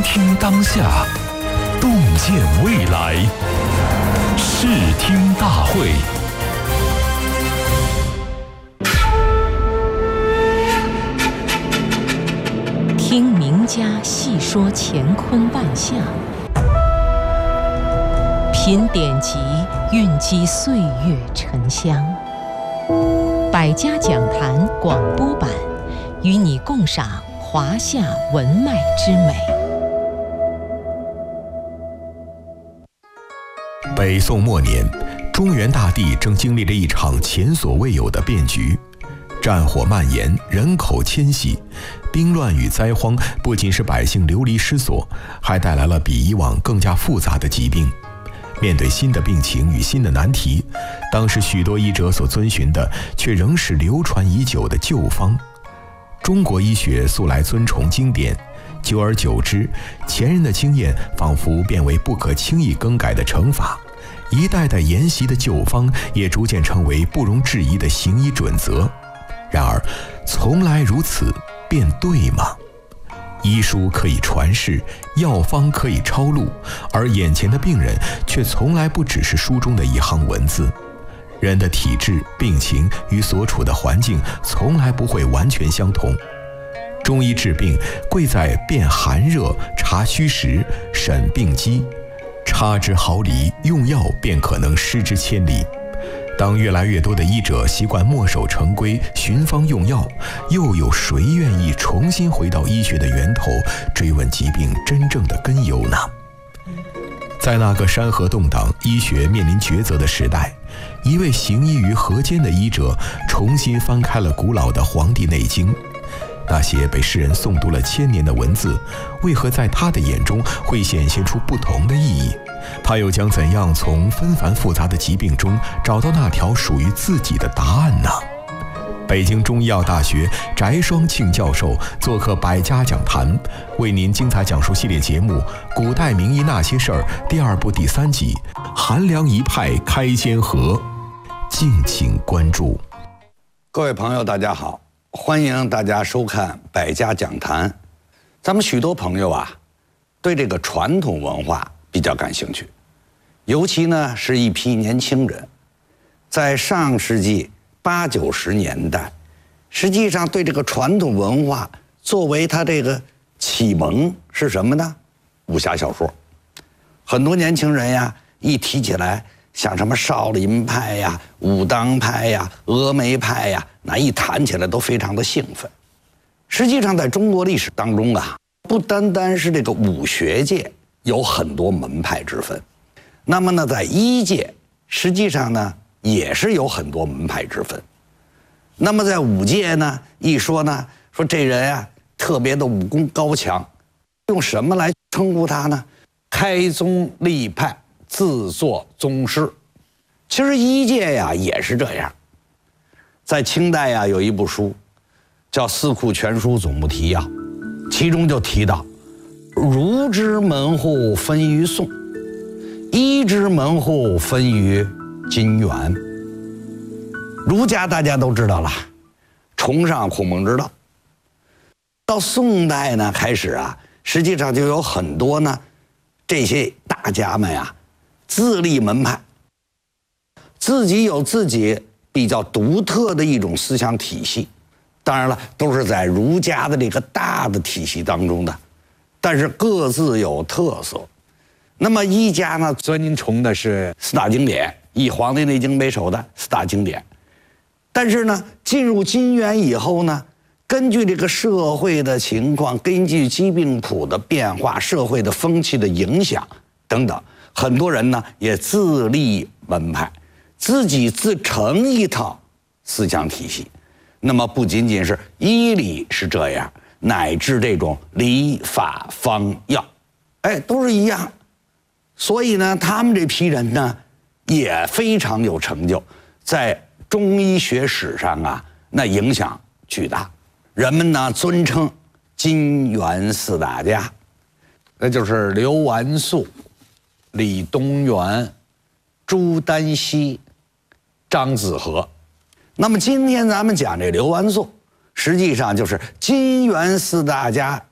聆听当下，洞见未来。视听大会。 听名家细说乾坤万象，品典籍蕴积岁月沉香。百家讲坛广播版，与你共赏华夏文脉之美。 北宋末年，中原大地正经历着一场前所未有的变局。战火蔓延，人口迁徙，兵乱与灾荒不仅使百姓流离失所，还带来了比以往更加复杂的疾病。面对新的病情与新的难题，当时许多医者所遵循的，却仍是流传已久的旧方。中国医学素来尊崇经典，久而久之，前人的经验仿佛变为不可轻易更改的成法，一代代沿袭的旧方也逐渐成为不容置疑的行医准则。然而，从来如此，便对吗？医书可以传世，药方可以抄录，而眼前的病人却从来不只是书中的一行文字。人的体质、病情与所处的环境从来不会完全相同。中医治病贵在辨寒热、察虚实、审病机，差之毫厘，用药便可能失之千里。当越来越多的医者习惯墨守成规、寻方用药，又有谁愿意重新回到医学的源头，追问疾病真正的根由呢？在那个山河动荡、医学面临抉择的时代，一位行医于河间的医者重新翻开了古老的《黄帝内经》。那些被世人诵读了千年的文字，为何在他的眼中会显现出不同的意义？他又将怎样从纷繁复杂的疾病中找到那条属于自己的答案呢？北京中医药大学翟双庆教授做客百家讲坛，为您精彩讲述系列节目《古代名医那些事儿》第2部第3集《韩梁一派开先河》，敬请关注。 各位朋友大家好，欢迎大家收看百家讲坛。咱们许多朋友啊，对这个传统文化比较感兴趣，尤其呢是一批年轻人，在上世纪80、90年代，实际上对这个传统文化作为他这个启蒙是什么呢？武侠小说。很多年轻人呀，一提起来，像什么少林派呀、武当派呀、峨眉派呀，那一谈起来都非常的兴奋。实际上，在中国历史当中啊，不单单是这个武学界有很多门派之分，那么呢，在医界实际上呢也是有很多门派之分。那么在武界呢，一说呢，说这人啊特别的武功高强，用什么来称呼他呢？开宗立派，自作宗师。其实医界呀也是这样。在清代呀有一部书叫《四库全书总目提要》，其中就提到，儒之门户分于宋，医之门户分于金元。儒家大家都知道了，崇尚孔孟之道。到宋代呢开始啊，实际上就有很多呢这些大家们呀自立门派，自己有自己比较独特的一种思想体系。当然了，都是在儒家的这个大的体系当中的，但是各自有特色。那么医家呢，尊崇的是4大经典，以《黄帝内经》为首的4大经典。但是呢，进入金元以后呢，根据这个社会的情况，根据疾病谱的变化、社会的风气的影响等等，很多人呢也自立门派，自己自成一套思想体系。那么不仅仅是医理是这样，乃至这种理法方药，都是一样。所以呢，他们这批人呢也非常有成就，在中医学史上啊，那影响巨大。人们呢尊称金元4大家，那就是刘完素、李东垣、朱丹溪、张子和。那么今天咱们讲这刘完素，实际上就是金元4大家